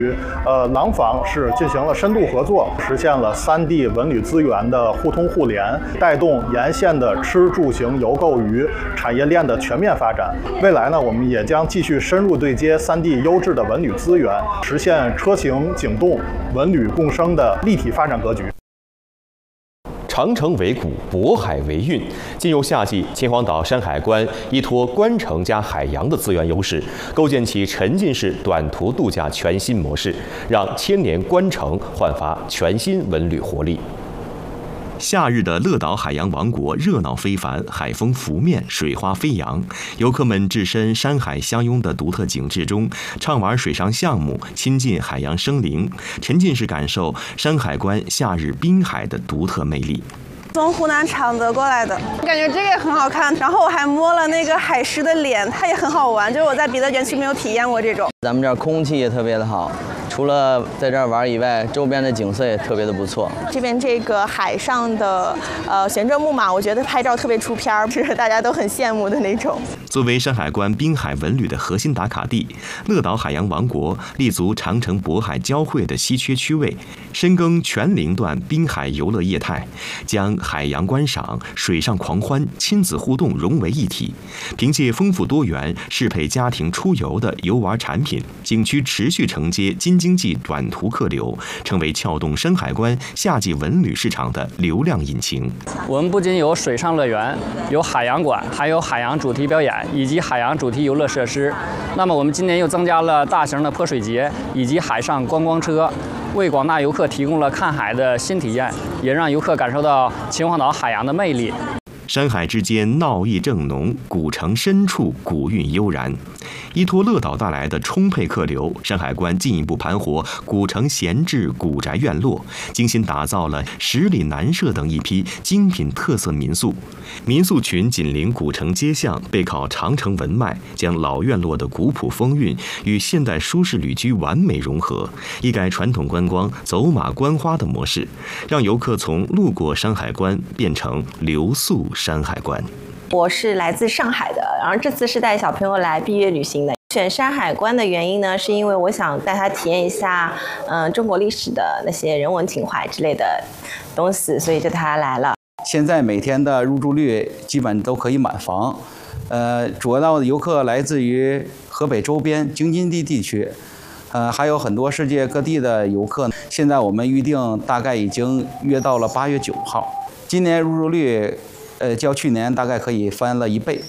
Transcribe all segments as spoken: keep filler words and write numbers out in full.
呃，廊坊是进行了深度合作，实现了三地文旅资源的互通互联，带动沿线的吃住行游购娱产业链的全面发展。未来呢，我们也将继续深入对接三地优质的文旅资源，实现车行景动、文旅共生的立体发展格局。 长城为谷，渤海为运。进入夏季，秦皇岛山海关依托关城加海洋的资源优势，构建起沉浸式短途度假全新模式，让千年关城焕发全新文旅活力。夏日的乐岛海洋王国热闹非凡，海风拂面，水花飞扬。游客们置身山海相拥的独特景致中，畅玩水上项目，亲近海洋生灵，沉浸式感受山海关夏日滨海的独特魅力。 从湖南常德过来的，感觉这个也很好看。然后我还摸了那个海狮的脸，它也很好玩，就是我在别的园区没有体验过这种。 咱们这儿空气也特别的好，除了在这儿玩以外，周边的景色也特别的不错。 这边这个海上的呃旋转木马，我觉得拍照特别出片儿，是大家都很羡慕的那种。 作为山海关滨海文旅的核心打卡地，乐岛海洋王国立足长城渤海交汇的稀缺区位，深耕全龄段滨海游乐业态，将海洋观赏、水上狂欢、亲子互动融为一体。凭借丰富多元、适配家庭出游的游玩产品，景区持续承接京津冀短途客流，成为撬动山海关夏季文旅市场的流量引擎。 我们不仅有水上乐园、有海洋馆，还有海洋主题表演以及海洋主题游乐设施。那么我们今年又增加了大型的泼水节以及海上观光车，为广大游客提供了看海的新体验，也让游客感受到秦皇岛海洋的魅力。 山海之间闹意正浓，古城深处古韵悠然。依托乐岛带来的充沛客流，山海关进一步盘活古城闲置古宅院落，精心打造了十里南社等一批精品特色民宿。民宿群紧邻古城街巷，背靠长城文脉，将老院落的古朴风韵与现代舒适旅居完美融合，一改传统观光走马观花的模式，让游客从路过山海关变成留宿山海关。 我是来自上海的，然后这次是带小朋友来毕业旅行的。选山海关的原因呢，是因为我想带他体验一下，嗯、呃，中国历史的那些人文情怀之类的东西，所以就带他来了。 现在每天的入住率基本都可以满房，呃，主要的游客来自于河北周边京津冀地区，呃，还有很多世界各地的游客。现在我们预定大概已经约到了八月九号，今年入住率。呃，较去年大概可以翻了一倍。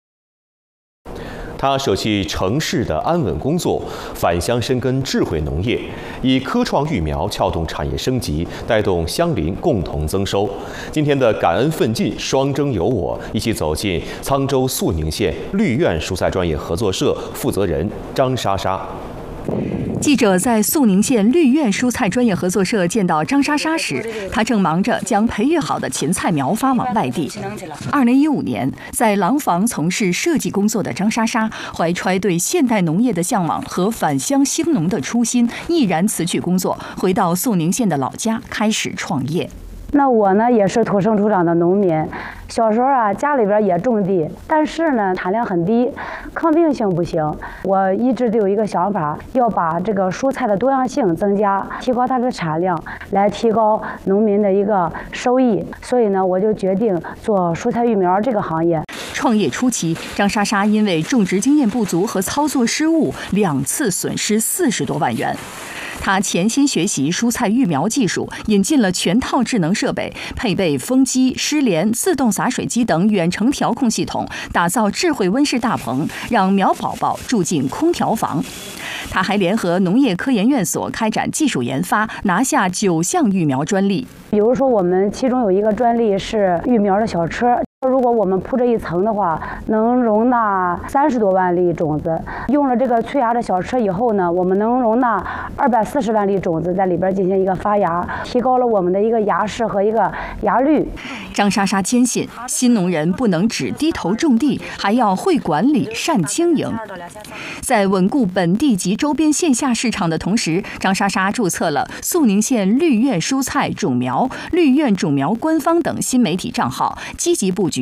他舍弃城市的安稳工作，返乡深耕智慧农业，以科创育苗撬动产业升级，带动乡邻共同增收。今天的感恩奋进，双征有我，一起走进沧州肃宁县绿苑蔬菜专业合作社负责人张莎莎。 记者在肃宁县绿苑蔬菜专业合作社见到张莎莎时，她正忙着将培育好的芹菜苗发往外地。二零一五年，在廊坊从事设计工作的张莎莎，怀揣对现代农业的向往和返乡兴农的初心，毅然辞去工作，回到肃宁县的老家，开始创业。 那我呢也是土生土长的农民，小时候啊家里边也种地，但是呢产量很低，抗病性不行。我一直都有一个想法，要把这个蔬菜的多样性增加，提高它的产量，来提高农民的一个收益。所以呢，我就决定做蔬菜育苗这个行业。 创业初期，张莎莎因为种植经验不足和操作失误，两次损失四十多万元。他潜心学习蔬菜育苗技术，引进了全套智能设备，配备风机、湿帘、自动洒水机等远程调控系统，打造智慧温室大棚，让苗宝宝住进空调房。他还联合农业科研院所开展技术研发，拿下九项育苗专利。 比如说，我们其中有一个专利是育苗的小车。如果我们铺这一层的话，能容纳三十多万粒种子。用了这个催芽的小车以后呢，我们能容纳二百四十万粒种子在里边进行一个发芽，提高了我们的一个芽势和一个芽率。 张莎莎坚信，新农人不能只低头种地，还要会管理、善经营。在稳固本地及周边线下市场的同时，张莎莎注册了肃宁县绿苑蔬菜种苗、绿苑种苗官方等新媒体账号，积极布局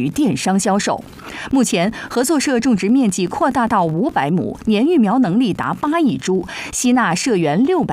于电商销售。目前，合作社种植面积扩大到五百亩，年育苗能力达八亿株，吸纳社员六百。